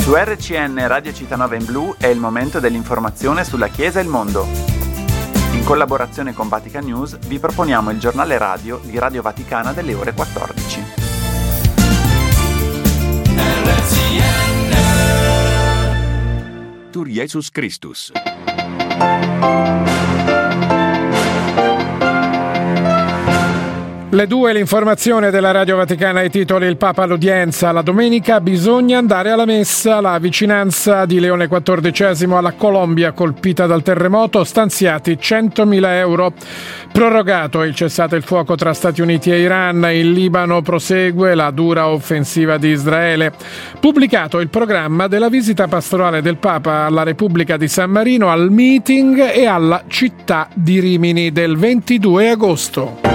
Su RCN Radio Città in Blu è il momento dell'informazione sulla Chiesa e il mondo. In collaborazione con Vatican News vi proponiamo il giornale radio di Radio Vaticana delle ore 14. Tur Jesus Christus. Le 2, l'informazione della Radio Vaticana, i titoli: il Papa all'udienza, la domenica bisogna andare alla messa, la vicinanza di Leone XIV alla Colombia colpita dal terremoto, stanziati 100.000 euro, prorogato il cessate il fuoco tra Stati Uniti e Iran, il Libano prosegue la dura offensiva di Israele, pubblicato il programma della visita pastorale del Papa alla Repubblica di San Marino, al meeting e alla città di Rimini del 22 agosto.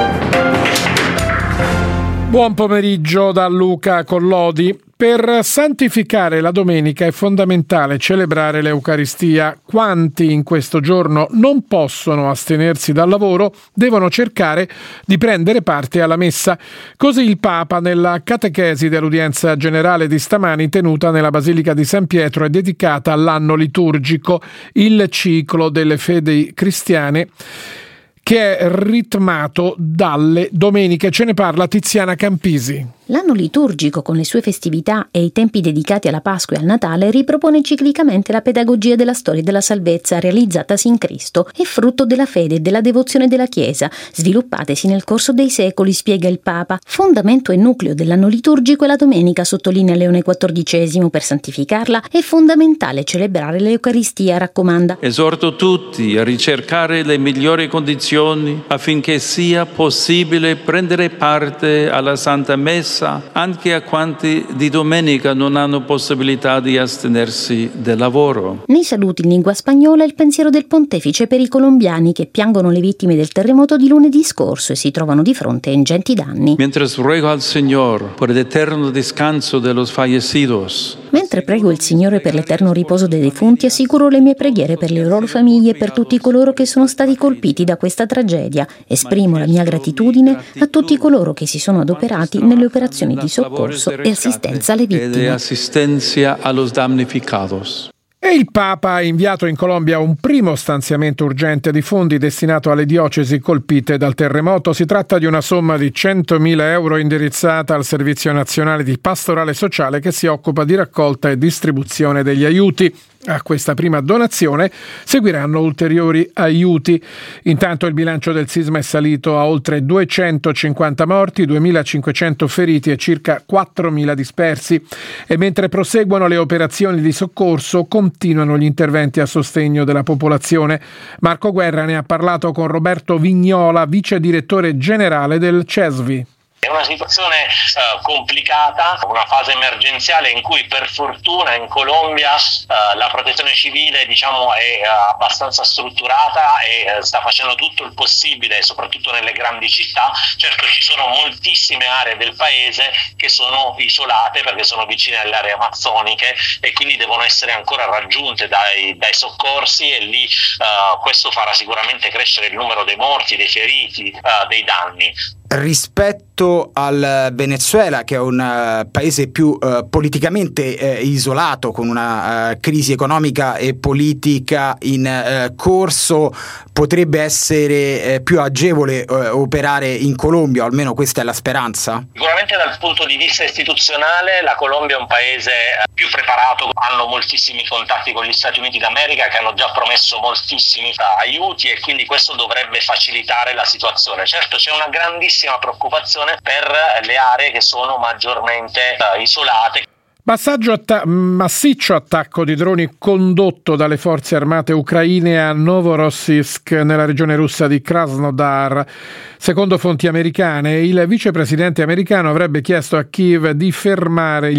Buon pomeriggio da Luca Collodi. Per santificare la domenica è fondamentale celebrare l'Eucaristia. Quanti in questo giorno non possono astenersi dal lavoro devono cercare di prendere parte alla messa. Così il Papa, nella catechesi dell'udienza generale di stamani tenuta nella Basilica di San Pietro, è dedicata all'anno liturgico, il ciclo delle fedi cristiane, che è ritmato dalle domeniche. Ce ne parla Tiziana Campisi. L'anno liturgico, con le sue festività e i tempi dedicati alla Pasqua e al Natale, ripropone ciclicamente la pedagogia della storia della salvezza realizzatasi in Cristo e frutto della fede e della devozione della Chiesa, sviluppatesi nel corso dei secoli, spiega il Papa. Fondamento e nucleo dell'anno liturgico è la domenica, sottolinea Leone XIV. Per santificarla è fondamentale celebrare l'Eucaristia, raccomanda. Esorto tutti a ricercare le migliori condizioni affinché sia possibile prendere parte alla Santa Messa anche a quanti di domenica non hanno possibilità di astenersi dal lavoro. Nei saluti in lingua spagnola il pensiero del pontefice per i colombiani che piangono le vittime del terremoto di lunedì scorso e si trovano di fronte a ingenti danni. Mientras ruego al Señor por el eterno descanso de los fallecidos. Mentre prego il Signore per l'eterno riposo dei defunti, assicuro le mie preghiere per le loro famiglie e per tutti coloro che sono stati colpiti da questa tragedia. Esprimo la mia gratitudine a tutti coloro che si sono adoperati nelle operazioni di soccorso e assistenza alle vittime. Assistenza a los damnificados. E il Papa ha inviato in Colombia un primo stanziamento urgente di fondi destinato alle diocesi colpite dal terremoto. Si tratta di una somma di 100.000 euro indirizzata al Servizio Nazionale di Pastorale Sociale che si occupa di raccolta e distribuzione degli aiuti. A questa prima donazione seguiranno ulteriori aiuti. Intanto il bilancio del sisma è salito a oltre 250 morti, 2.500 feriti e circa 4.000 dispersi. E mentre proseguono le operazioni di soccorso, continuano gli interventi a sostegno della popolazione. Marco Guerra ne ha parlato con Roberto Vignola, vice direttore generale del CESVI. È una situazione complicata, una fase emergenziale in cui per fortuna in Colombia la protezione civile è abbastanza strutturata e sta facendo tutto il possibile, soprattutto nelle grandi città. Certo ci sono moltissime aree del paese che sono isolate perché sono vicine alle aree amazzoniche e quindi devono essere ancora raggiunte dai soccorsi e lì questo farà sicuramente crescere il numero dei morti, dei feriti, dei danni. Rispetto al Venezuela, che è un paese più politicamente isolato, con una crisi economica e politica in corso, potrebbe essere più agevole operare in Colombia, o almeno questa è la speranza? Sicuramente dal punto di vista istituzionale la Colombia è un paese più preparato, hanno moltissimi contatti con gli Stati Uniti d'America che hanno già promesso moltissimi aiuti e quindi questo dovrebbe facilitare la situazione. Certo c'è una grandissima preoccupazione per le aree che sono maggiormente isolate. Massiccio attacco di droni condotto dalle forze armate ucraine a Novorossiysk, nella regione russa di Krasnodar. Secondo fonti americane, il vicepresidente americano avrebbe chiesto a Kiev di fermare